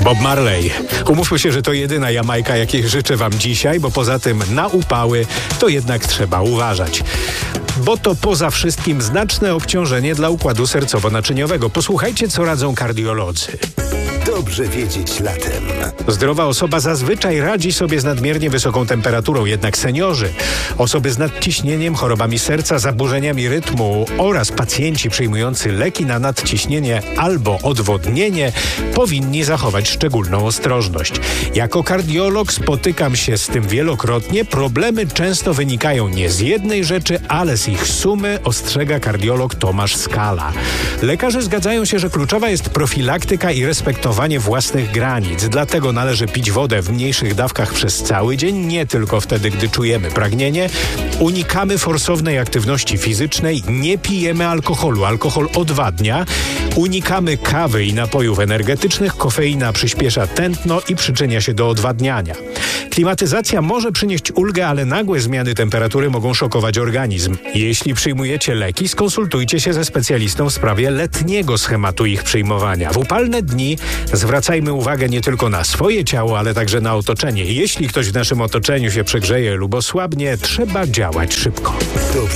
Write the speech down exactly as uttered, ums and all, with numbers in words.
Bob Marley. Umówmy się, że to jedyna Jamajka, jakiej życzę wam dzisiaj, bo poza tym na upały to jednak trzeba uważać. Bo to poza wszystkim znaczne obciążenie dla układu sercowo-naczyniowego. Posłuchajcie, co radzą kardiolodzy. Dobrze wiedzieć latem. Zdrowa osoba zazwyczaj radzi sobie z nadmiernie wysoką temperaturą, jednak seniorzy, osoby z nadciśnieniem, chorobami serca, zaburzeniami rytmu oraz pacjenci przyjmujący leki na nadciśnienie albo odwodnienie powinni zachować szczególną ostrożność. Jako kardiolog spotykam się z tym wielokrotnie. Problemy często wynikają nie z jednej rzeczy, ale z ich sumy, ostrzega kardiolog Tomasz Skala. Lekarze zgadzają się, że kluczowa jest profilaktyka i respektowanie własnych granic. Dlatego należy pić wodę w mniejszych dawkach przez cały dzień, nie tylko wtedy, gdy czujemy pragnienie. Unikamy forsownej aktywności fizycznej, nie pijemy alkoholu. Alkohol odwadnia. Unikamy kawy i napojów energetycznych. Kofeina przyspiesza tętno i przyczynia się do odwadniania. Klimatyzacja może przynieść ulgę, ale nagłe zmiany temperatury mogą szokować organizm. Jeśli przyjmujecie leki, skonsultujcie się ze specjalistą w sprawie letniego schematu ich przyjmowania. W upalne dni zwracajmy uwagę nie tylko na swoje ciało, ale także na otoczenie. Jeśli ktoś w naszym otoczeniu się przegrzeje lub osłabnie, trzeba działać szybko. Dobrze